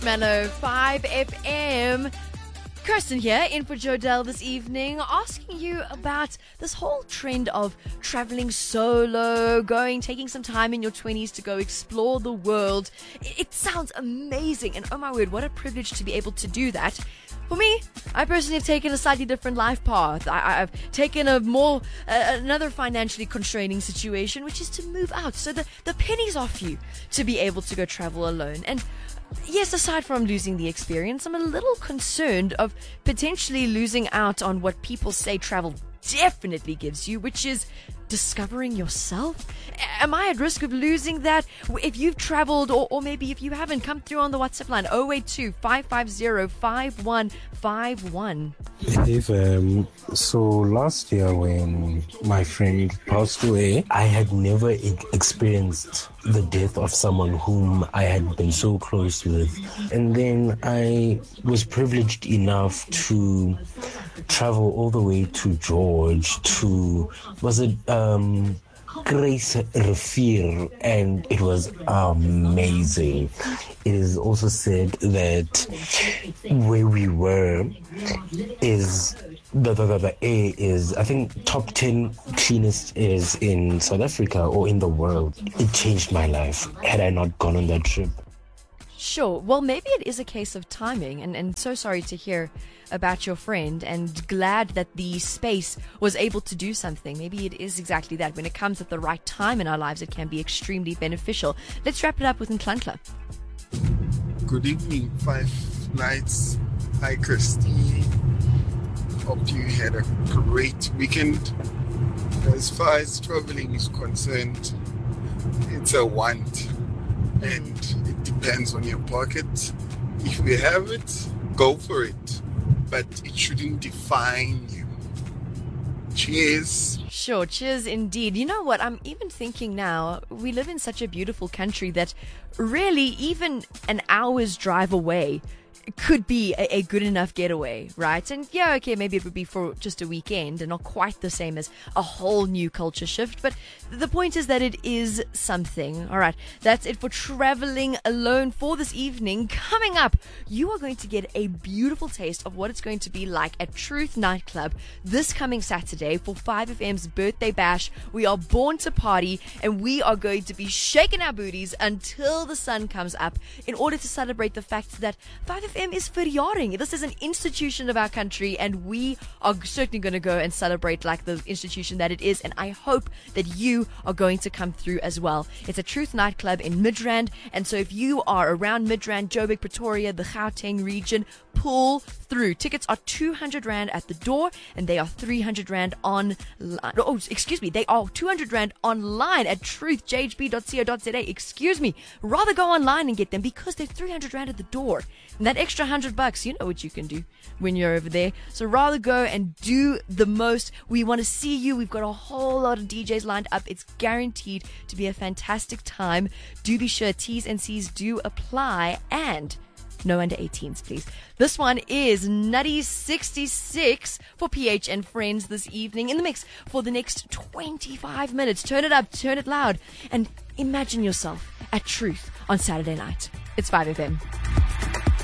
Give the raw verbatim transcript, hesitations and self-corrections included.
Mellow five F M. Kirsten here, in for Jodelle this evening, asking you about this whole trend of traveling solo, going, taking some time in your twenties to go explore the world. It, it sounds amazing, and oh my word, what a privilege to be able to do that. For me, I personally have taken a slightly different life path. I, I've taken a more, uh, another financially constraining situation, which is to move out. So the, the pennies off you to be able to go travel alone. And yes, aside from losing the experience, I'm a little concerned of potentially losing out on what people say travel definitely gives you, which is discovering yourself. Am I at risk of losing that? If you've traveled, or, or maybe if you haven't, come through on the WhatsApp line oh eight two, five five zero, five one five one. Hey fam, so last year when my friend passed away, I had never e- experienced the death of someone whom I had been so close with. And then I was privileged enough to travel all the way to George, to, was it um, Grace Rivier, and it was amazing. It is also said that where we were is the, the, the air is, I think, top ten cleanest airs in South Africa or in the world. It changed my life had I not gone on that trip. Sure. Well, maybe it is a case of timing, and, and so sorry to hear about your friend, and glad that the space was able to do something. Maybe it is exactly that. When it comes at the right time in our lives, it can be extremely beneficial. Let's wrap it up with Nklanhla. Good evening, Five Nights. Hi, Christine. Hope you had a great weekend. As far as traveling is concerned, it's a want, and it depends on your pocket. If you have it, go for it, but it shouldn't define you. Cheers. Sure, cheers indeed. You know what? I'm even thinking now, we live in such a beautiful country that really even an hour's drive away could be a, a good enough getaway, right? And yeah, okay, maybe it would be for just a weekend and not quite the same as a whole new culture shift, but the point is that it is something. All right, that's it for traveling alone for this evening. Coming up, you are going to get a beautiful taste of what it's going to be like at Truth Nightclub this coming Saturday for five F M's birthday bash. We are born to party, and we are going to be shaking our booties until the sun comes up in order to celebrate the fact that five F M is verjaring. This is an institution of our country, and we are certainly going to go and celebrate like the institution that it is, and I hope that you are going to come through as well. It's a Truth Nightclub in Midrand, and so if you are around Midrand, Joburg, Pretoria, the Gauteng region, pull through. Tickets are two hundred rand at the door, and they are three hundred rand online. Oh, excuse me, they are two hundred rand online at truth j h b dot co dot za. Excuse me, rather go online and get them because they're three hundred rand at the door. And that extra hundred bucks, you know what you can do when you're over there. So rather go and do the most. We want to see you. We've got a whole lot of D Js lined up. It's guaranteed to be a fantastic time. Do be sure T's and C's do apply, and no under eighteens, please. This one is Nutty sixty-six for P H and Friends this evening in the mix for the next twenty-five minutes. Turn it up, turn it loud, and imagine yourself at Truth on Saturday night. It's five F M.